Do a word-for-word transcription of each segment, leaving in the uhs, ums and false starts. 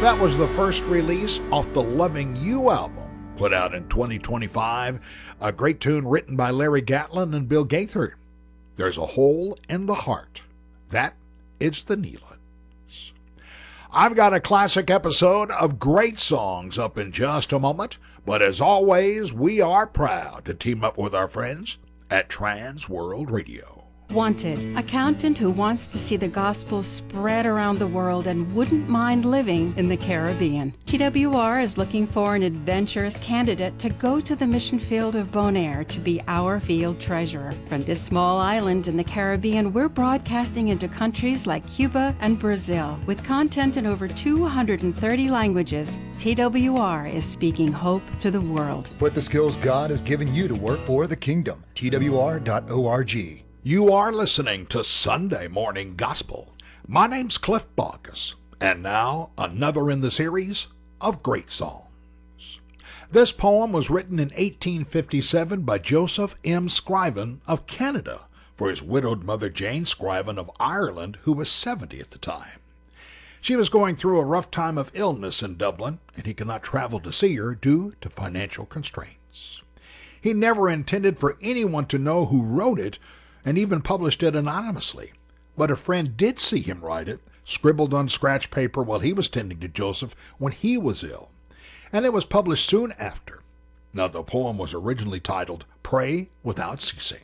That was the first release off the Loving You album, put out in twenty twenty-five. A great tune written by Larry Gatlin and Bill Gaither. There's a Hole in the Heart. That is the Neelands. I've got a classic episode of Great Songs up in just a moment, but as always, we are proud to team up with our friends at Trans World Radio. Wanted, accountant who wants to see the gospel spread around the world and wouldn't mind living in the Caribbean. T W R is looking for an adventurous candidate to go to the mission field of Bonaire to be our field treasurer. From this small island in the Caribbean, we're broadcasting into countries like Cuba and Brazil. With content in over two hundred thirty languages, T W R is speaking hope to the world. Put the skills God has given you to work for the kingdom. T W R dot org. You are listening to Sunday Morning Gospel. My name's Cliff Baucus, and now another in the series of Great Songs. This poem was written in eighteen fifty-seven by Joseph M. Scriven of Canada for his widowed mother Jane Scriven of Ireland, who was seventy at the time. She was going through a rough time of illness in Dublin, and he could not travel to see her due to financial constraints. He never intended for anyone to know who wrote it, and even published it anonymously. But a friend did see him write it, scribbled on scratch paper while he was tending to Joseph when he was ill, and it was published soon after. Now, the poem was originally titled Pray Without Ceasing.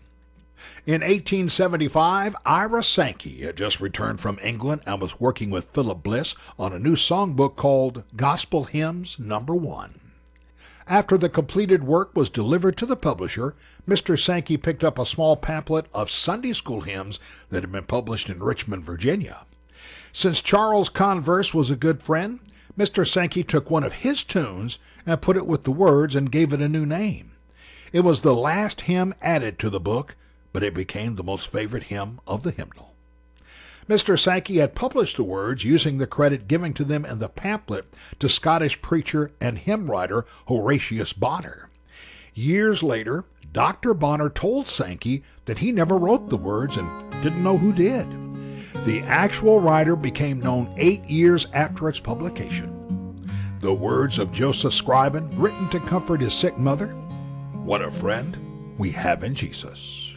In eighteen seventy-five, Ira Sankey had just returned from England and was working with Philip Bliss on a new songbook called Gospel Hymns Number One. After the completed work was delivered to the publisher, Mister Sankey picked up a small pamphlet of Sunday school hymns that had been published in Richmond, Virginia. Since Charles Converse was a good friend, Mister Sankey took one of his tunes and put it with the words and gave it a new name. It was the last hymn added to the book, but it became the most favorite hymn of the hymnal. Mister Sankey had published the words using the credit given to them in the pamphlet to Scottish preacher and hymn writer Horatius Bonner. Years later, Doctor Bonner told Sankey that he never wrote the words and didn't know who did. The actual writer became known eight years after its publication. The words of Joseph Scriven, written to comfort his sick mother, "What a friend we have in Jesus."